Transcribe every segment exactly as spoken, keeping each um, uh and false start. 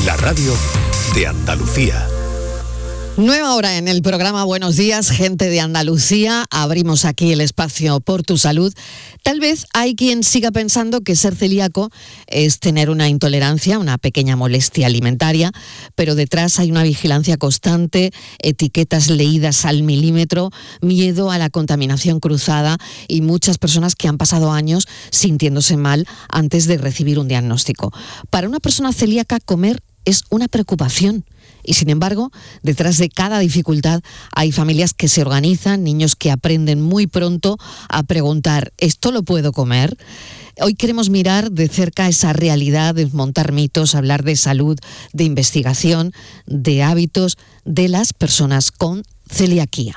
la radio de Andalucía. Nueva hora en el programa Buenos Días, gente de Andalucía. Abrimos aquí el espacio por tu salud. Tal vez hay quien siga pensando que ser celíaco es tener una intolerancia, una pequeña molestia alimentaria, pero detrás hay una vigilancia constante, etiquetas leídas al milímetro, miedo a la contaminación cruzada y muchas personas que han pasado años sintiéndose mal antes de recibir un diagnóstico. Para una persona celíaca, comer es una preocupación. Y sin embargo, detrás de cada dificultad hay familias que se organizan, niños que aprenden muy pronto a preguntar, ¿esto lo puedo comer? Hoy queremos mirar de cerca esa realidad, desmontar mitos, hablar de salud, de investigación, de hábitos de las personas con celiaquía.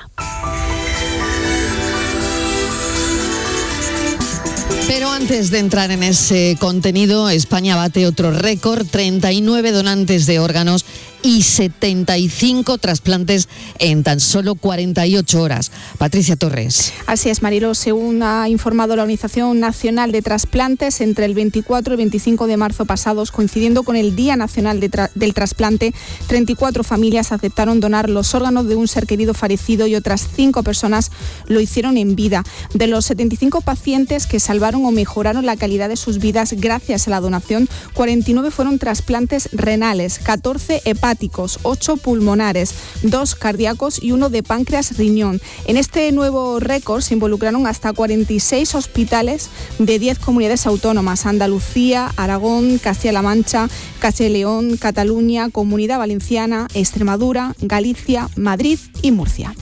Pero antes de entrar en ese contenido, España bate otro récord, treinta y nueve donantes de órganos y setenta y cinco trasplantes en tan solo cuarenta y ocho horas. Patricia Torres. Así es, Marilo. Según ha informado la Organización Nacional de Trasplantes, entre el veinticuatro y veinticinco de marzo pasados, coincidiendo con el Día Nacional de tra- del Trasplante, treinta y cuatro familias aceptaron donar los órganos de un ser querido fallecido y otras cinco personas lo hicieron en vida. De los setenta y cinco pacientes que salvaron o mejoraron la calidad de sus vidas gracias a la donación, cuarenta y nueve fueron trasplantes renales, catorce hepáticos, ocho pulmonares, dos cardíacos y uno de páncreas riñón. En este nuevo récord se involucraron hasta cuarenta y seis hospitales de diez comunidades autónomas: Andalucía, Aragón, Castilla-La Mancha, Castilla y León, Cataluña, Comunidad Valenciana, Extremadura, Galicia, Madrid y Murcia.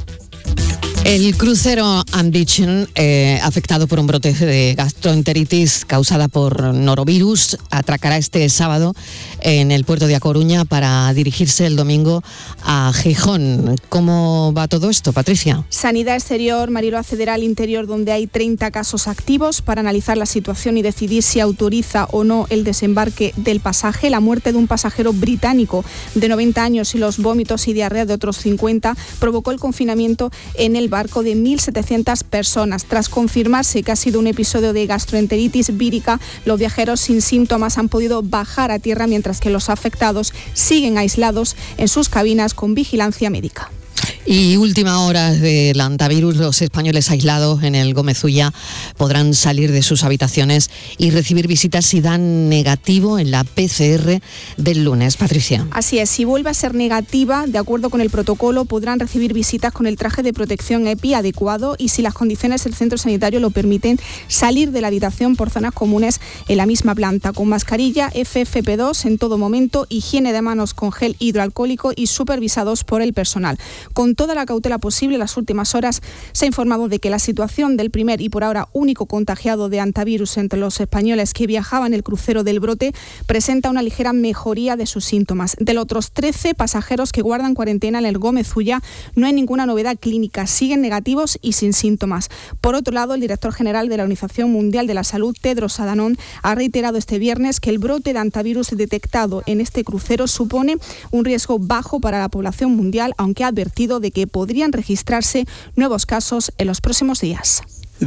El crucero Ambition, eh, afectado por un brote de gastroenteritis causada por norovirus, atracará este sábado en el puerto de A Coruña para dirigirse el domingo a Gijón. ¿Cómo va todo esto, Patricia? Sanidad Exterior, Marilo, accederá al interior, donde hay treinta casos activos, para analizar la situación y decidir si autoriza o no el desembarque del pasaje. La muerte de un pasajero británico de noventa años y los vómitos y diarrea de otros cincuenta provocó el confinamiento en el barco de mil setecientas personas. Tras confirmarse que ha sido un episodio de gastroenteritis vírica, los viajeros sin síntomas han podido bajar a tierra, mientras que los afectados siguen aislados en sus cabinas con vigilancia médica. Y última hora del antivirus, los españoles aislados en el Gómez Ulla podrán salir de sus habitaciones y recibir visitas si dan negativo en la P C R del lunes. Patricia. Así es, si vuelve a ser negativa, de acuerdo con el protocolo, podrán recibir visitas con el traje de protección EPI adecuado y, si las condiciones del centro sanitario lo permiten, salir de la habitación por zonas comunes en la misma planta, con mascarilla F F P dos en todo momento, higiene de manos con gel hidroalcohólico y supervisados por el personal. Con toda la cautela posible, en las últimas horas se ha informado de que la situación del primer y por ahora único contagiado de antivirus entre los españoles que viajaban en el crucero del brote presenta una ligera mejoría de sus síntomas. De los otros trece pasajeros que guardan cuarentena en el Gómez Ulla, no hay ninguna novedad clínica, siguen negativos y sin síntomas. Por otro lado, el director general de la Organización Mundial de la Salud, Tedros Adhanom, ha reiterado este viernes que el brote de antivirus detectado en este crucero supone un riesgo bajo para la población mundial, aunque ha advertido de que podrían registrarse nuevos casos en los próximos días.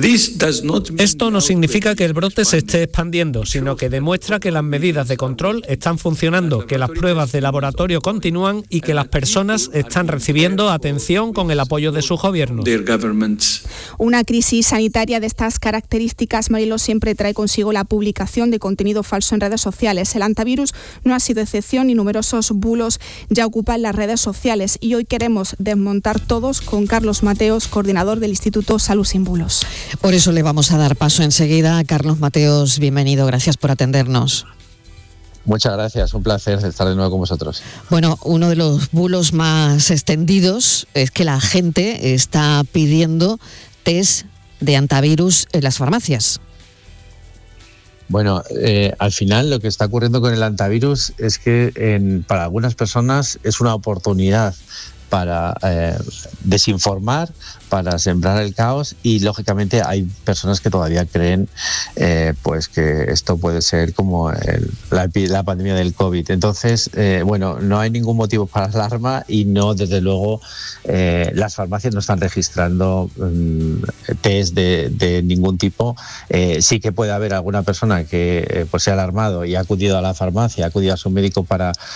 Esto no significa que el brote se esté expandiendo, sino que demuestra que las medidas de control están funcionando, que las pruebas de laboratorio continúan y que las personas están recibiendo atención con el apoyo de sus gobiernos. Una crisis sanitaria de estas características, Marilo, siempre trae consigo la publicación de contenido falso en redes sociales. El antivirus no ha sido excepción y numerosos bulos ya ocupan las redes sociales. Y hoy queremos desmontar todos con Carlos Mateos, coordinador del Instituto Salud Sin Bulos. Por eso le vamos a dar paso enseguida. Carlos Mateos, bienvenido, gracias por atendernos. Muchas gracias, un placer estar de nuevo con vosotros. Bueno, uno de los bulos más extendidos es que la gente está pidiendo test de antivirus en las farmacias. Bueno, eh, al final lo que está ocurriendo con el antivirus es que en, para algunas personas es una oportunidad para eh, desinformar, para sembrar el caos, y lógicamente hay personas que todavía creen eh, pues que esto puede ser como el, la, la pandemia del COVID. Entonces, eh, bueno, no hay ningún motivo para alarma y no, desde luego, eh, las farmacias no están registrando um, test de, de ningún tipo. Eh, sí que puede haber alguna persona que eh, pues se ha alarmado y ha acudido a la farmacia, ha acudido a su médico para